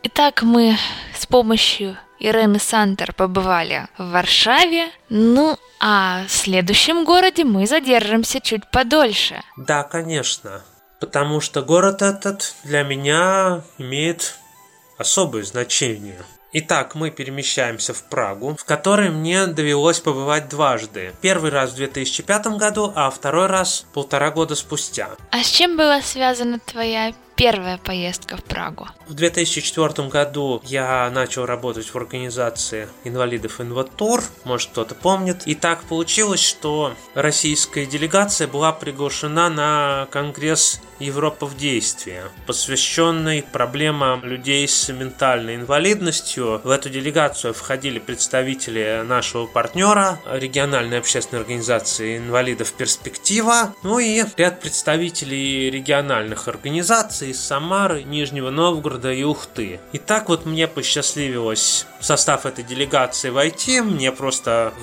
Итак, мы с помощью Ирены Сантер побывали в Варшаве. Ну, а в следующем городе мы задержимся чуть подольше. Да, конечно. Потому что город этот для меня имеет особое значение. Итак, мы перемещаемся в Прагу, в которой мне довелось побывать дважды. Первый раз в 2005 году, а второй раз 1,5 года спустя. А с чем была связана твоя первая поездка в Прагу? В 2004 году я начал работать в организации инвалидов Инватур, может кто-то помнит. И так получилось, что российская делегация была приглашена на конгресс «Европа в действии», посвященный проблемам людей с ментальной инвалидностью. В эту делегацию входили представители нашего партнера, региональной общественной организации инвалидов «Перспектива», ну и ряд представителей региональных организаций из Самары, Нижнего Новгорода и Ухты. И так вот мне посчастливилось в состав этой делегации войти. Мне просто